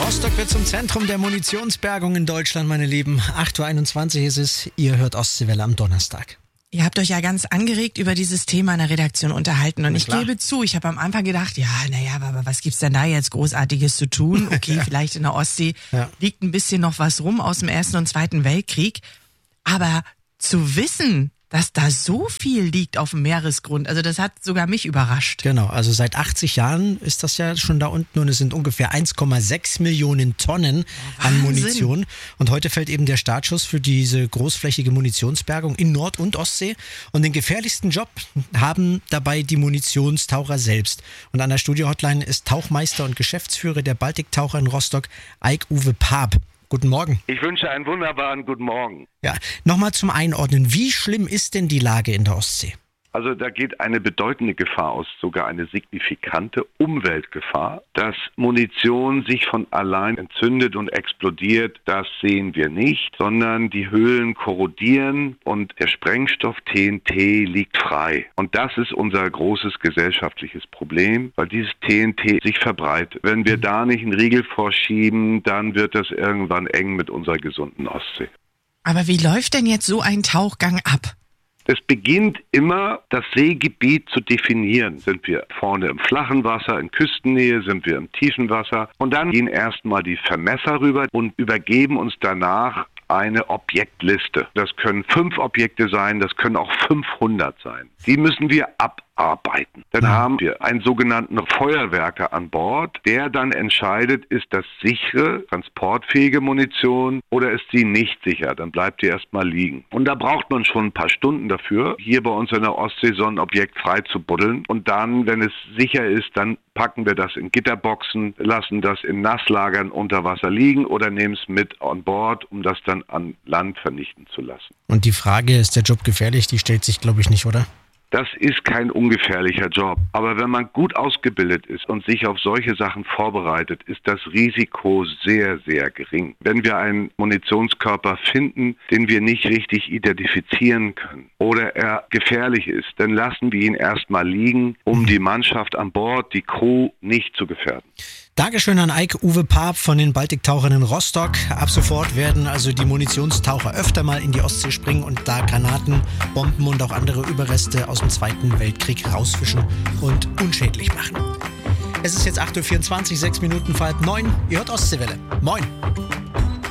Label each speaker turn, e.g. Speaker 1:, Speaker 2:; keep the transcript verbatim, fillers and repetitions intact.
Speaker 1: Rostock wird zum Zentrum der Munitionsbergung in Deutschland, meine Lieben. acht Uhr einundzwanzig ist es, ihr hört Ostseewelle am Donnerstag.
Speaker 2: Ihr habt euch ja ganz angeregt über dieses Thema in der Redaktion unterhalten und
Speaker 1: Na
Speaker 2: ich
Speaker 1: klar.
Speaker 2: gebe zu, ich habe am Anfang gedacht, ja, naja, aber was gibt's denn da jetzt Großartiges zu tun? Okay, vielleicht in der Ostsee
Speaker 1: Ja.
Speaker 2: liegt ein bisschen noch was rum aus dem Ersten und Zweiten Weltkrieg, aber zu wissen, dass da so viel liegt auf dem Meeresgrund, also das hat sogar mich überrascht.
Speaker 1: Genau, also seit achtzig Jahren ist das ja schon da unten und es sind ungefähr eins Komma sechs Millionen Tonnen an
Speaker 2: Wahnsinn.
Speaker 1: Munition. Und heute fällt eben der Startschuss für diese großflächige Munitionsbergung in Nord- und Ostsee. Und den gefährlichsten Job haben dabei die Munitionstaucher selbst. Und an der Studio-Hotline ist Tauchmeister und Geschäftsführer der Baltiktaucher in Rostock, Eik-Uwe Paap. Guten Morgen.
Speaker 3: Ich wünsche einen wunderbaren guten Morgen.
Speaker 1: Ja, nochmal zum Einordnen. Wie schlimm ist denn die Lage in der Ostsee?
Speaker 3: Also da geht eine bedeutende Gefahr aus, sogar eine signifikante Umweltgefahr. Dass Munition sich von allein entzündet und explodiert, das sehen wir nicht, sondern die Höhlen korrodieren und der Sprengstoff T N T liegt frei. Und das ist unser großes gesellschaftliches Problem, weil dieses T N T sich verbreitet. Wenn wir da nicht einen Riegel vorschieben, dann wird das irgendwann eng mit unserer gesunden Ostsee.
Speaker 2: Aber wie läuft denn jetzt so ein Tauchgang ab?
Speaker 3: Es beginnt immer, das Seegebiet zu definieren. Sind wir vorne im flachen Wasser, in Küstennähe, sind wir im tiefen Wasser? Und dann gehen erstmal die Vermesser rüber und übergeben uns danach eine Objektliste. Das können fünf Objekte sein, das können auch fünfhundert sein. Die müssen wir abarbeiten. Dann haben wir einen sogenannten Feuerwerker an Bord, der dann entscheidet, ist das sichere, transportfähige Munition oder ist sie nicht sicher. Dann bleibt die erstmal liegen. Und da braucht man schon ein paar Stunden dafür, hier bei uns in der Ostsee so ein Objekt frei zu buddeln. Und dann, wenn es sicher ist, dann packen wir das in Gitterboxen, lassen das in Nasslagern unter Wasser liegen oder nehmen es mit an Bord, um das dann an Land vernichten zu lassen.
Speaker 1: Und die Frage, ist der Job gefährlich, die stellt sich, glaube ich, nicht, oder?
Speaker 3: Das ist kein ungefährlicher Job. Aber wenn man gut ausgebildet ist und sich auf solche Sachen vorbereitet, ist das Risiko sehr, sehr gering. Wenn wir einen Munitionskörper finden, den wir nicht richtig identifizieren können oder er gefährlich ist, dann lassen wir ihn erstmal liegen, um die Mannschaft an Bord, die Crew nicht zu gefährden.
Speaker 1: Dankeschön an Eik-Uwe Paap von den Baltiktauchern in Rostock. Ab sofort werden also die Munitionstaucher öfter mal in die Ostsee springen und da Granaten, Bomben und auch andere Überreste aus dem Zweiten Weltkrieg rausfischen und unschädlich machen. Es ist jetzt acht Uhr vierundzwanzig, sechs Minuten vor halb neun. Ihr hört Ostseewelle. Moin.